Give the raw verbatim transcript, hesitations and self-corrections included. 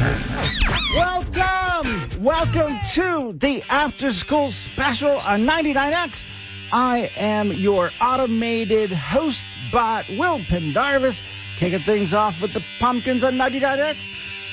Welcome! Welcome to the After School Special on ninety-nine X. I am your automated host bot, Will Pendarvis, kicking things off with the Pumpkins on ninety-nine X.